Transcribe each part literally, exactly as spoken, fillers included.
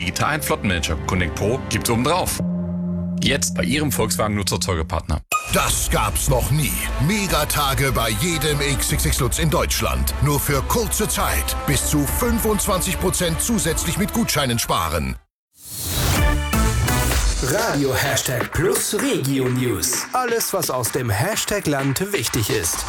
digitalen Flottenmanager Connect Pro gibt's oben drauf. Jetzt bei Ihrem Volkswagen-Nutzerfolgepartner. Das gab's noch nie. Megatage bei jedem X X X Lutz in Deutschland. Nur für kurze Zeit. Bis zu fünfundzwanzig Prozent zusätzlich mit Gutscheinen sparen. Radio Hashtag Plus Regio News. Alles, was aus dem Hashtag-Land wichtig ist.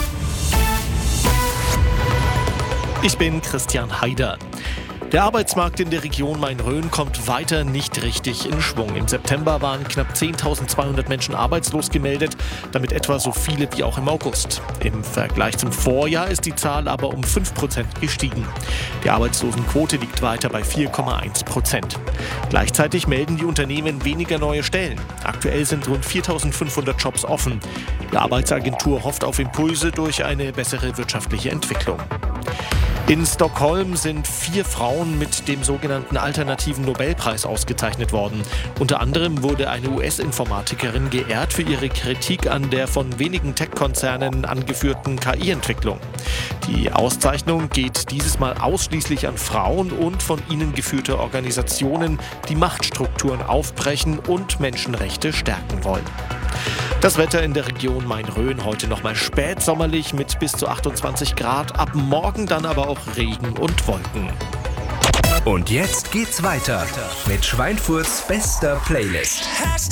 Ich bin Christian Haider. Der Arbeitsmarkt in der Region Main-Rhön kommt weiter nicht richtig in Schwung. Im September waren knapp zehntausendzweihundert Menschen arbeitslos gemeldet, damit etwa so viele wie auch im August. Im Vergleich zum Vorjahr ist die Zahl aber um fünf Prozent gestiegen. Die Arbeitslosenquote liegt weiter bei vier Komma eins Prozent. Gleichzeitig melden die Unternehmen weniger neue Stellen. Aktuell sind rund viertausendfünfhundert Jobs offen. Die Arbeitsagentur hofft auf Impulse durch eine bessere wirtschaftliche Entwicklung. In Stockholm sind vier Frauen mit dem sogenannten alternativen Nobelpreis ausgezeichnet worden. Unter anderem wurde eine U S-Informatikerin geehrt für ihre Kritik an der von wenigen Tech-Konzernen angeführten K I-Entwicklung. Die Auszeichnung geht dieses Mal ausschließlich an Frauen und von ihnen geführte Organisationen, die Machtstrukturen aufbrechen und Menschenrechte stärken wollen. Das Wetter in der Region Main-Rhön heute nochmal spätsommerlich mit bis zu achtundzwanzig Grad. Ab morgen dann aber auch Regen und Wolken. Und jetzt geht's weiter mit Schweinfurts bester Playlist.